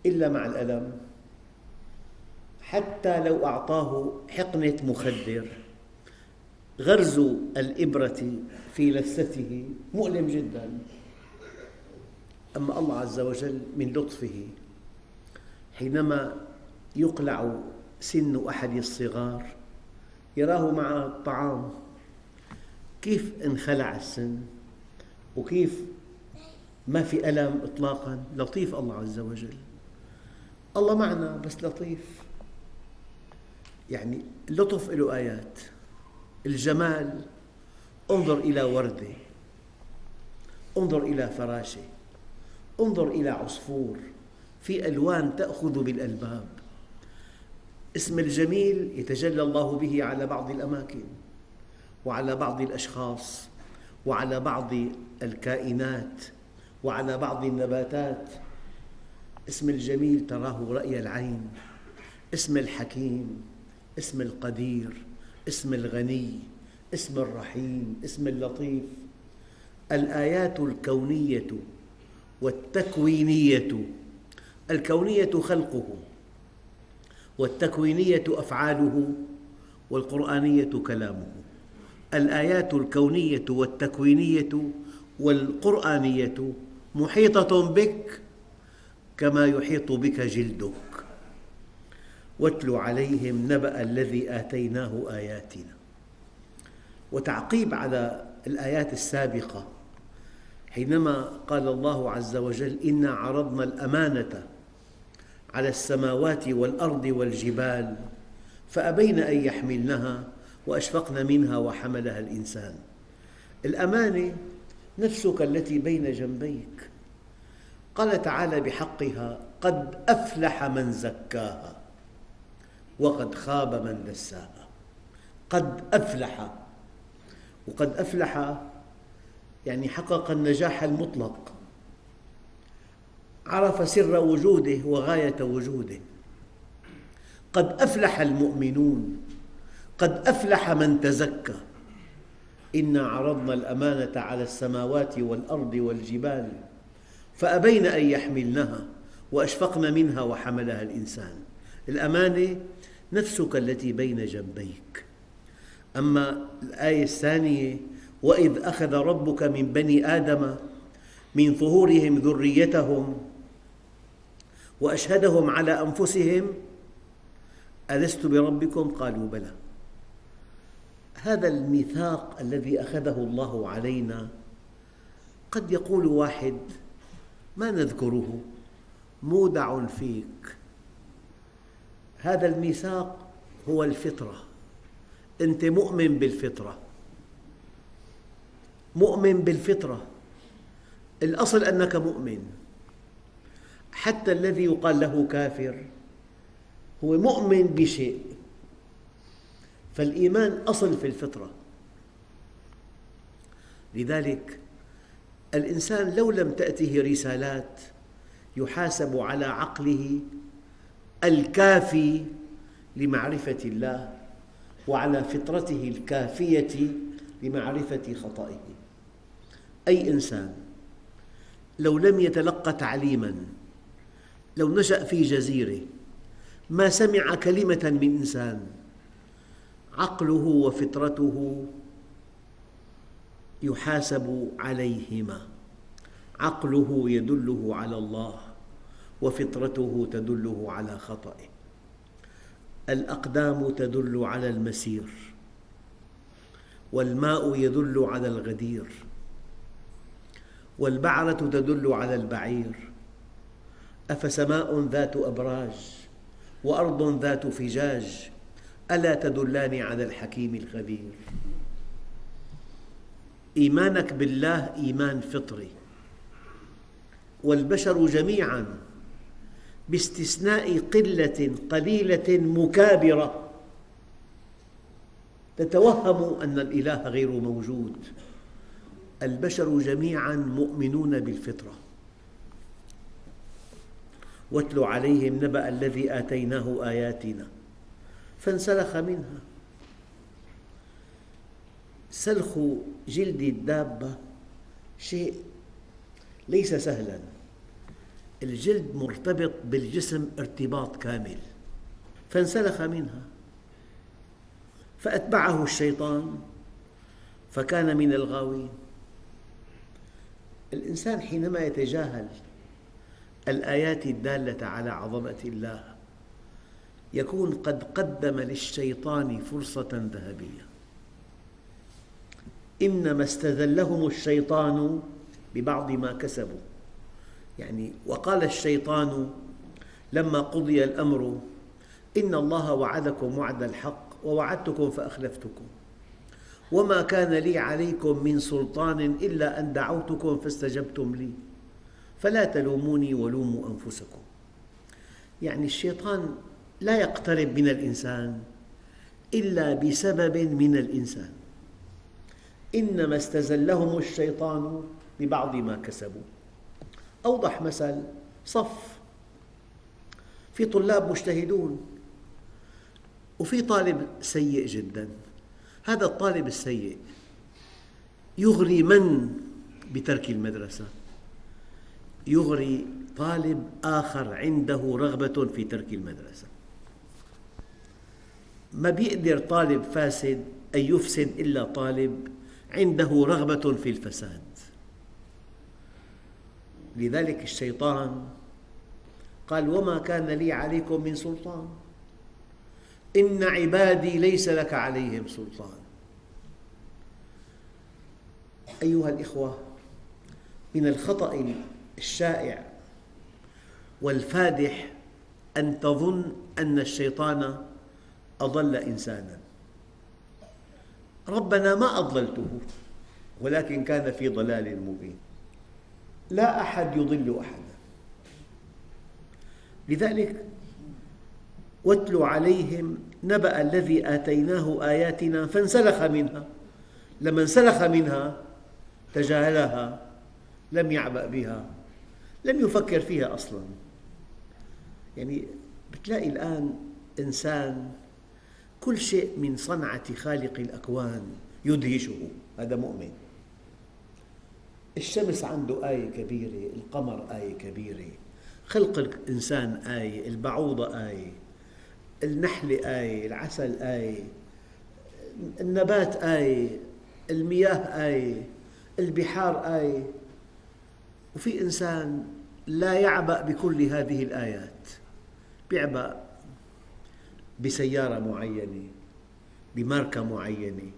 إلا مع الألم. حتى لو أعطاه حقنة مخدر، غرز الإبرة في لثته مؤلم جدا. أما الله عز وجل من لطفه حينما يقلع سن أحد الصغار يراه مع الطعام كيف انخلع السن وكيف ما في ألم إطلاقاً. لطيف الله عز وجل. الله معنا بس لطيف. يعني اللطف له آيات. الجمال، انظر إلى وردة، انظر إلى فراشة، انظر إلى عصفور، في ألوان تأخذ بالألباب. اسم الجميل يتجلى الله به على بعض الأماكن وعلى بعض الأشخاص وعلى بعض الكائنات وعلى بعض النباتات. اسم الجميل تراه رأي العين. اسم الحكيم، اسم القدير، اسم الغني، اسم الرحيم، اسم اللطيف. الآيات الكونية والتكوينية، الكونية خلقه، والتكوينية أفعاله، والقرآنية كلامه. الآيات الكونية والتكوينية والقرآنية محيطة بك كما يحيط بك جلدك. واتل عليهم نبأ الذي آتيناه آياتنا. وتعقيب على الآيات السابقة حينما قال الله عز وجل: إنا عرضنا الأمانة على السماوات والأرض والجبال فأبين أن يحملنها وأشفقن منها وحملها الإنسان. الأمانة نفسك التي بين جنبيك. قال تعالى بحقها: قد أفلح من زكاها وقد خاب من دساها. قد أفلح، وقد أفلح يعني حقق النجاح المطلق، عرف سر وجوده وغاية وجوده. قد أفلح المؤمنون، قد أفلح من تزكى. إنا عرضنا الأمانة على السماوات والأرض والجبال فأبين أن يحملنها وأشفقن منها وحملها الإنسان. الأمانة نفسك التي بين جنبيك. أما الآية الثانية: وإذ أخذ ربك من بني آدم من ظهورهم ذريتهم وأشهدهم على أنفسهم ألست بربكم قالوا بلى. هذا الميثاق الذي أخذه الله علينا قد يقول واحد: ما نذكره، مودع فيك. هذا الميثاق هو الفطرة. أنت مؤمن بالفطرة، مؤمن بالفطرة. الأصل أنك مؤمن. حتى الذي يقال له كافر هو مؤمن بشيء. فالإيمان أصل في الفطرة. لذلك الإنسان لو لم تأته رسالات يحاسب على عقله الكافي لمعرفة الله وعلى فطرته الكافية لمعرفة خطئه. أي إنسان لو لم يتلقى تعليماً، لو نشأ في جزيرة ما سمع كلمة من إنسان، عقله وفطرته يحاسب عليهما. عقله يدله على الله وفطرته تدله على خطئه. الأقدام تدل على المسير، والماء يدل على الغدير، والبعرة تدل على البعير. أفسماء ذات أبراج وأرض ذات فجاج ألا تدلان على الحكيم الخبير. إيمانك بالله إيمان فطري، والبشر جميعاً باستثناء قلة قليلة مكابرة تتوهم أن الإله غير موجود. البشر جميعاً مؤمنون بالفطرة. واتل عليهم نبأ الذي آتيناه آياتنا فانسلخ منها. سلخ جلد الدابة شيء ليس سهلاً. الجلد مرتبط بالجسم ارتباط كامل، فانسلخ منها، فأتبعه الشيطان فكان من الغاوين. الإنسان حينما يتجاهل الآيات الدالة على عظمة الله يكون قد قدم للشيطان فرصة ذهبية. إنما استزلهم الشيطان ببعض ما كسبوا، يعني وقال الشيطان لما قضي الأمر إن الله وعدكم وعد الحق ووعدتكم فأخلفتكم وما كان لي عليكم من سلطان إلا أن دعوتكم فاستجبتم لي فلا تلوموني ولوموا أنفسكم. يعني الشيطان لا يقترب من الإنسان إلا بسبب من الإنسان. إنما استزلهم الشيطان ببعض ما كسبوا. أوضح مثل صف، في طلاب مجتهدون وفي طالب سيء جدا. هذا الطالب السيء يغري من بترك المدرسة؟ يغري طالب آخر عنده رغبة في ترك المدرسة. ما بيقدر طالب فاسد أن يفسد إلا طالب عنده رغبة في الفساد. لذلك الشيطان قال وما كان لي عليكم من سلطان إن عبادي ليس لك عليهم سلطان. أيها الإخوة، من الخطأ الشائع والفادح أن تظن أن الشيطان أضل إنسانا. ربنا ما أضللته ولكن كان في ضلال مبين. لا أحد يضل أحدا. لذلك واتل عليهم نبأ الذي آتيناه آياتنا فانسلخ منها. لما انسلخ منها تجاهلها، لم يعبأ بها، لم يفكر فيها أصلاً. يعني بتلاقي الآن إنسان كل شيء من صنعة خالق الأكوان يدهشه، هذا مؤمن. الشمس عنده آية كبيرة، القمر آية كبيرة، خلق الإنسان آية، البعوضة آية، النحل آية، العسل آية، النبات آية، المياه آية، البحار آية. وفي إنسان لا يعبأ بكل هذه الآيات، يعبأ بسيارة معينة، بماركة معينة،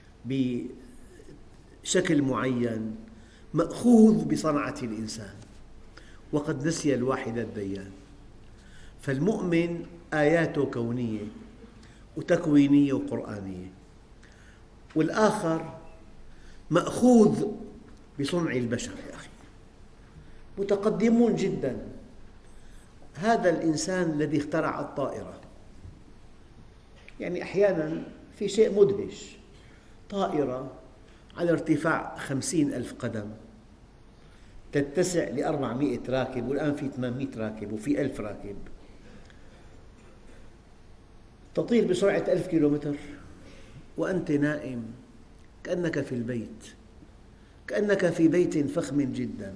بشكل معين، مأخوذ بصنعة الإنسان، وقد نسي الواحد الديان. فالمؤمن آياته كونية وتكوينية وقرآنية، والآخر مأخوذ بصنع البشر. يا أخي متقدمون جدا. هذا الإنسان الذي اخترع الطائرة، يعني أحيانا في شيء مدهش، طائرة على ارتفاع 50,000 قدم تتسع ل400 راكب، والآن في 800 راكب وفي 1000 راكب، تطير بسرعة 1000 كيلومتر وأنت نائم كأنك في البيت، كأنك في بيت فخم جدا.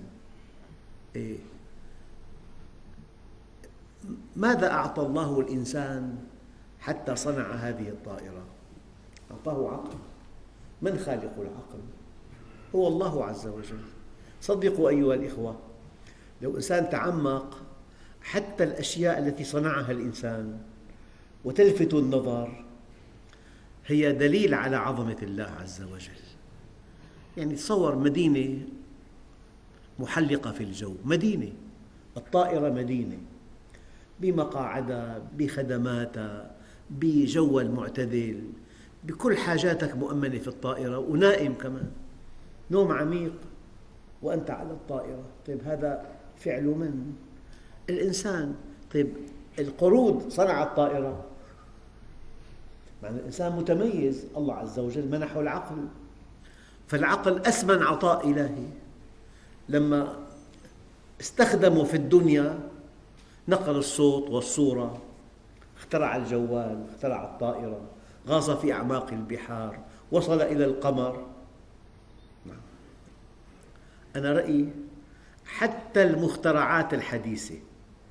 ماذا أعطى الله الإنسان حتى صنع هذه الطائرة؟ أعطاه عقل. من خالق العقل؟ هو الله عز وجل. صدقوا أيها الإخوة، لو إنسان تعمق حتى الأشياء التي صنعها الإنسان وتلفت النظر هي دليل على عظمة الله عز وجل. يعني تصور مدينة محلقة في الجو، مدينة، الطائرة مدينة بمقاعدها، بخدماتها، بجوها المعتدل، بكل حاجاتك مؤمنة في الطائرة، ونائم كمان نوم عميق وأنت على الطائرة. طيب هذا فعل من؟ الإنسان. طيب القرود صنع الطائرة، معنى الإنسان متميز، الله عز وجل منحه العقل، فالعقل أثمن عطاء إلهي. لما استخدموا في الدنيا نقل الصوت والصورة، اخترع الجوال، اخترع الطائرة، غاص في أعماق البحار، وصل إلى القمر. أنا رأيي حتى المخترعات الحديثة